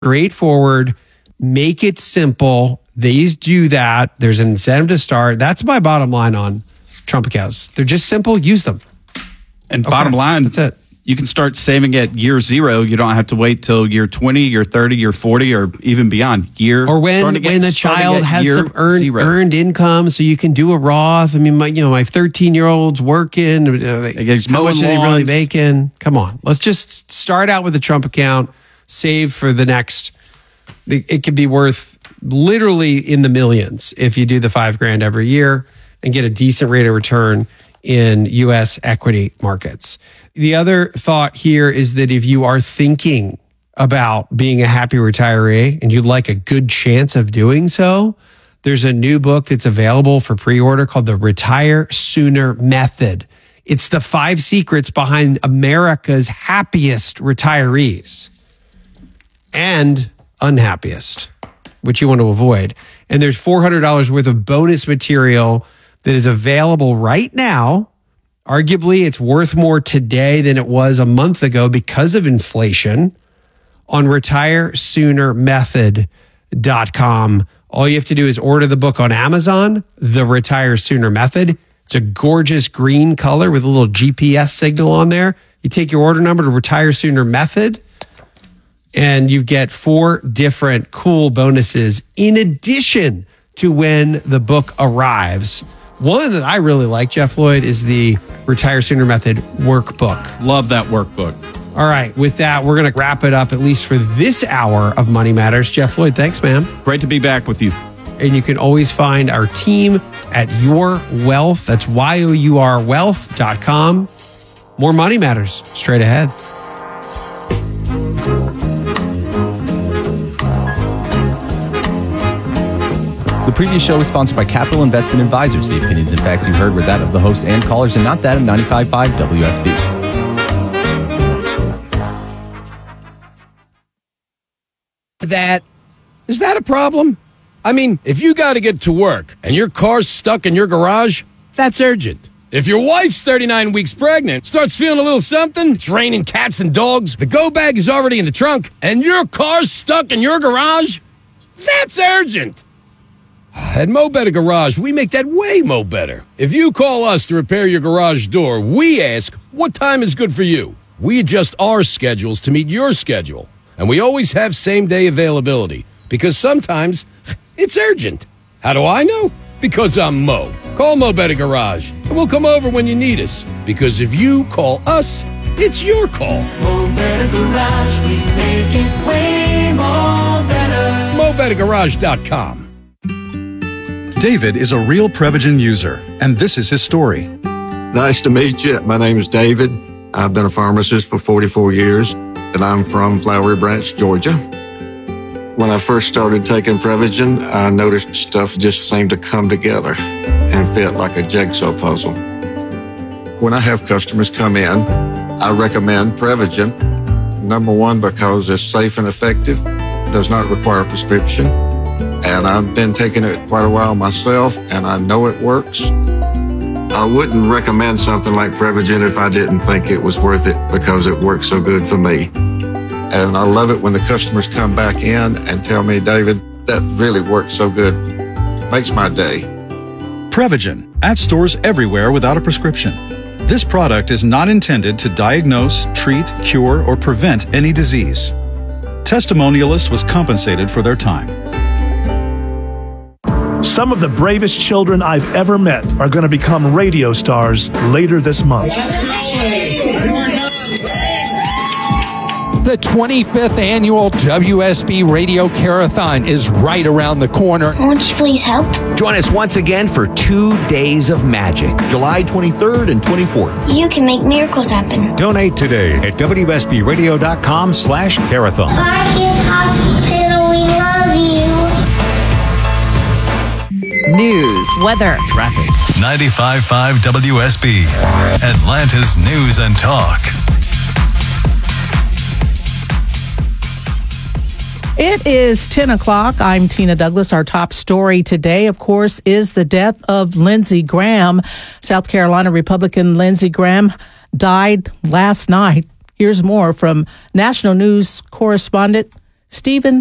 Straightforward, make it simple. These do that. There's an incentive to start. That's my bottom line on Trump accounts. They're just simple. Use them. And bottom line, that's it. You can start saving at year 0. You don't have to wait till year 20, year 30, year 40, or even beyond. Or when the child has some earned income, so you can do a Roth. I mean, my 13-year-old's working. How much are they really making? Come on, let's just start out with a Trump account. Save for the next. It could be worth literally in the millions if you do the $5,000 every year and get a decent rate of return in U.S. equity markets. The other thought here is that if you are thinking about being a happy retiree and you'd like a good chance of doing so, there's a new book that's available for pre-order called The Retire Sooner Method. It's the 5 secrets behind America's happiest retirees and unhappiest, which you want to avoid. And there's $400 worth of bonus material that is available right now. Arguably, it's worth more today than it was a month ago because of inflation on retiresoonermethod.com. All you have to do is order the book on Amazon, The Retire Sooner Method. It's a gorgeous green color with a little GPS signal on there. You take your order number to Retire Sooner Method, and you get 4 different cool bonuses in addition to when the book arrives. One that I really like, Jeff Lloyd, is the Retire Sooner Method workbook. Love that workbook. All right. With that, we're going to wrap it up, at least for this hour of Money Matters. Jeff Lloyd, thanks, man. Great to be back with you. And you can always find our team at Your Wealth. That's YOURwealth.com. More Money Matters straight ahead. The previous show was sponsored by Capital Investment Advisors. The opinions and facts you heard were that of the hosts and callers and not that of 95.5 WSB. Is that a problem? I mean, if you got to get to work and your car's stuck in your garage, that's urgent. If your wife's 39 weeks pregnant, starts feeling a little something, it's raining cats and dogs, the go bag is already in the trunk, and your car's stuck in your garage, that's urgent. At Mo Better Garage, we make that way mo better. If you call us to repair your garage door, we ask, what time is good for you? We adjust our schedules to meet your schedule. And we always have same-day availability, because sometimes it's urgent. How do I know? Because I'm Mo. Call Mo Better Garage, and we'll come over when you need us. Because if you call us, it's your call. Mo Better Garage, we make it way more better. MoBetterGarage.com. David is a real Prevagen user, and this is his story. Nice to meet you. My name is David. I've been a pharmacist for 44 years, and I'm from Flowery Branch, Georgia. When I first started taking Prevagen, I noticed stuff just seemed to come together and fit like a jigsaw puzzle. When I have customers come in, I recommend Prevagen. Number one, because it's safe and effective, does not require a prescription. And I've been taking it quite a while myself, and I know it works. I wouldn't recommend something like Prevagen if I didn't think it was worth it because it works so good for me. And I love it when the customers come back in and tell me, David, that really works so good. Makes my day. Prevagen, at stores everywhere without a prescription. This product is not intended to diagnose, treat, cure, or prevent any disease. Testimonialist was compensated for their time. Some of the bravest children I've ever met are going to become radio stars later this month. The 25th annual WSB Radio Carathon is right around the corner. Won't you please help? Join us once again for 2 days of magic, July 23rd and 24th. You can make miracles happen. Donate today at WSBRadio.com/carathon. Barkis Hospital, we love you. News, weather, traffic. 95.5 WSB, Atlanta's News and Talk. It is 10 o'clock. I'm Tina Douglas. Our top story today, of course, is the death of Lindsey Graham. South Carolina Republican Lindsey Graham died last night. Here's more from national news correspondent Stephen